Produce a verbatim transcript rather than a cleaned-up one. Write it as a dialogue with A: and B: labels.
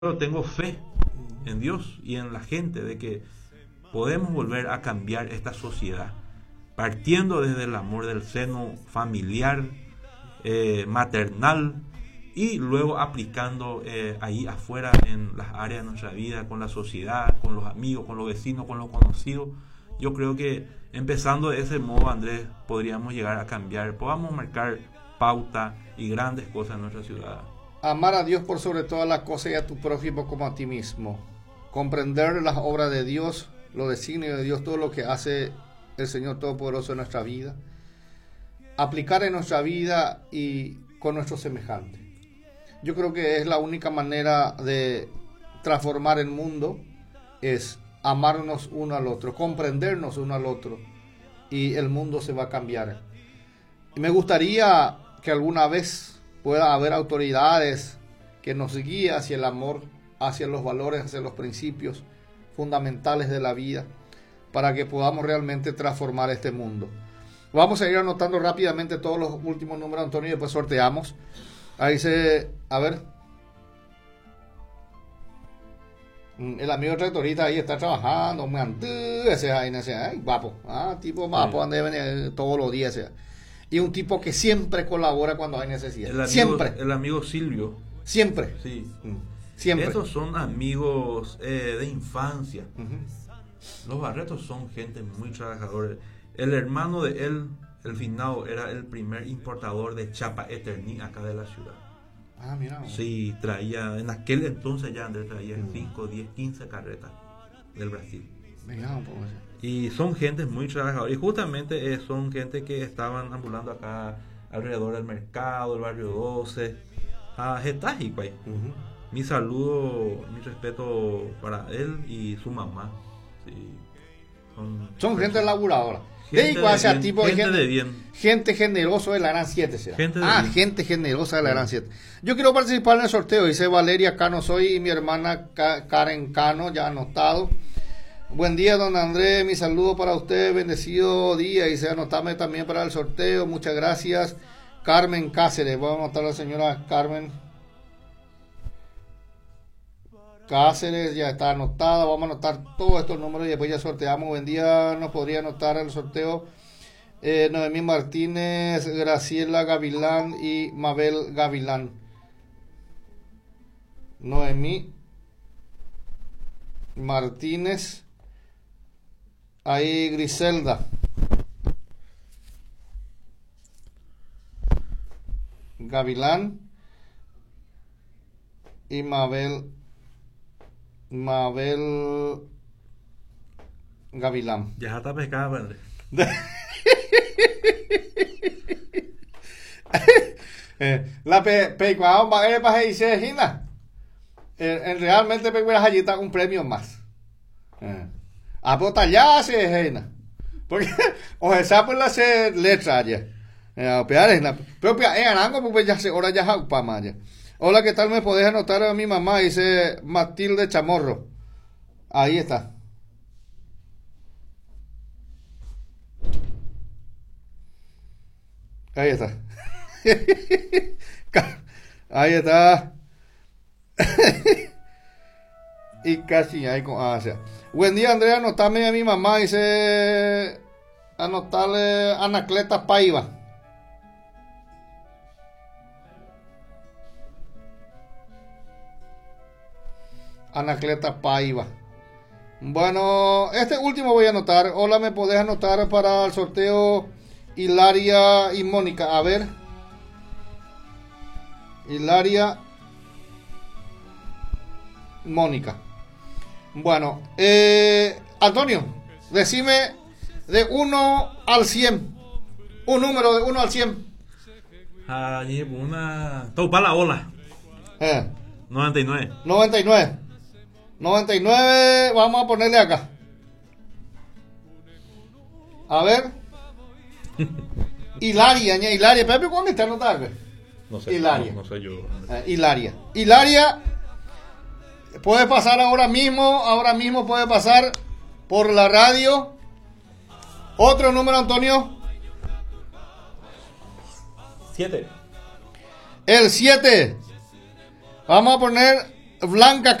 A: Pero tengo fe en Dios y en la gente de que podemos volver a cambiar esta sociedad, partiendo desde el amor del seno familiar, eh, maternal, y luego aplicando eh, ahí afuera en las áreas de nuestra vida, con la sociedad, con los amigos, con los vecinos, con los conocidos. Yo creo que empezando de ese modo, Andrés, podríamos llegar a cambiar, podamos marcar pauta y grandes cosas en nuestra ciudad.
B: Amar a Dios por sobre todas las cosas y a tu prójimo como a ti mismo. Comprender las obras de Dios, los designios de Dios, todo lo que hace el Señor Todopoderoso en nuestra vida. Aplicar en nuestra vida y con nuestros semejantes. Yo creo que es la única manera de transformar el mundo, es amarnos uno al otro, comprendernos uno al otro, y el mundo se va a cambiar. Y me gustaría que alguna vez pueda haber autoridades que nos guíen hacia el amor, hacia los valores, hacia los principios fundamentales de la vida, para que podamos realmente transformar este mundo. Vamos a ir anotando rápidamente todos los últimos números, Antonio, y después sorteamos. Ahí se... A ver. El amigo tractorista ahí está trabajando. Ese ahí, ese, ay, guapo. Ah, tipo guapo, sí. Ande venir todos los días. Ese. Y un tipo que siempre colabora cuando hay necesidad.
A: El amigo,
B: siempre.
A: El amigo Silvio.
B: Siempre.
A: Sí.
B: Siempre.
A: Estos son amigos eh, de infancia. Uh-huh. Los Barretos son gente muy trabajadora. El hermano de él, el finado, era el primer importador de chapa Eterni acá de la ciudad.
B: Ah, mira.
A: Sí, traía, en aquel entonces ya Andrés traía cinco, diez, quince carretas del Brasil.
B: Mira, pues.
A: Y son gente muy trabajadora. Y justamente eh, son gente que estaban ambulando acá alrededor del mercado, el barrio doce, a Getafe, pues. Uh-huh. Mi saludo, mi respeto para él y su mamá. Sí.
B: Son, son gente laburadora.
A: Gente, de, bien,
B: tipo
A: gente,
B: gente
A: de bien.
B: Gente generosa de la Gran siete.
A: Gente
B: ah,
A: bien.
B: gente generosa de la Gran siete. Yo quiero participar en el sorteo. Dice Valeria Cano soy y mi hermana Karen Cano, ya anotado. Buen día, don Andrés. Mi saludo para usted. Bendecido día. Y se anotame también para el sorteo. Muchas gracias. Carmen Cáceres. Voy a anotar a la señora Carmen Cáceres, ya está anotada. Vamos a anotar todos estos números y después ya sorteamos. Buen día, nos podría anotar el sorteo eh, Noemí Martínez, Graciela Gavilán y Mabel Gavilán. Noemí Martínez, ahí Griselda Gavilán y Mabel Mabel Gavilán.
A: Ya está pescada, padre.
B: La pecuada va a pasar y se gina. Realmente pecuada allí está un premio más. A botar ya se gina. Porque o esa por la se letra allá. Pero en Arango pues ya se ahora ya jaupa más allá. Hola, ¿qué tal? ¿Me podés anotar a mi mamá? Dice Matilde Chamorro. Ahí está. Ahí está. Ahí está. Y casi ahí con... Ah, o sea. Buen día, Andrea. Anotame a mi mamá. Dice... Anotarle Anacleta Paiva. Anacleta Paiva. Bueno, este último voy a anotar. Hola, ¿me podés anotar para el sorteo Hilaria y Mónica? A ver. Hilaria Mónica. Bueno, eh, Antonio, decime de uno al cien. Un número de uno al cien.
A: Ah, llevo una... Topa la ola.
B: Eh.
A: noventa y nueve.
B: noventa y nueve. noventa y nueve, vamos a ponerle acá. A ver. Hilaria, ña, Hilaria. Pepe, ¿cuándo está anotado?
A: No sé.
B: Hilaria.
A: No, no sé yo.
B: Eh, Hilaria. Hilaria. Puede pasar ahora mismo. Ahora mismo puede pasar por la radio. Otro número, Antonio.
A: Siete.
B: El siete. Vamos a poner Blanca